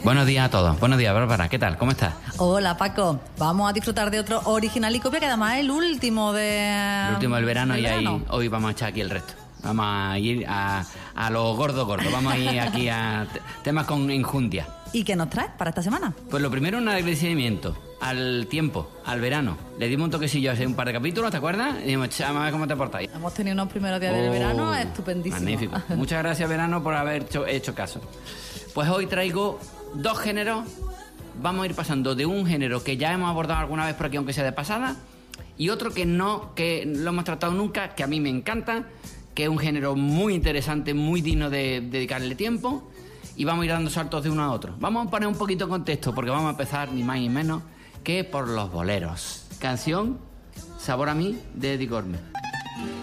Buenos días a todos. Buenos días, Bárbara. ¿Qué tal? ¿Cómo estás? Hola, Paco. Vamos a disfrutar de otro original y copia que además es el último El último del verano y ahí hoy vamos a echar aquí el resto. Vamos a ir a lo gordo. Vamos a ir aquí a temas con enjundia. ¿Y qué nos traes para esta semana? Pues lo primero, un agradecimiento al tiempo, al verano. Le dimos un toquecillo hace un par de capítulos, ¿te acuerdas? Y dijimos, a ver cómo te portáis. Hemos tenido unos primeros días del verano estupendísimos. Magnífico. Muchas gracias, verano, por haber hecho caso. Pues hoy traigo dos géneros. Vamos a ir pasando de un género que ya hemos abordado alguna vez por aquí, aunque sea de pasada, y otro que no, que lo hemos tratado nunca, que a mí me encanta, que es un género muy interesante, muy digno de dedicarle tiempo, y vamos a ir dando saltos de uno a otro. Vamos a poner un poquito de contexto, porque vamos a empezar ni más ni menos que por los boleros. Canción Sabor a mí, de Eddie Gormez.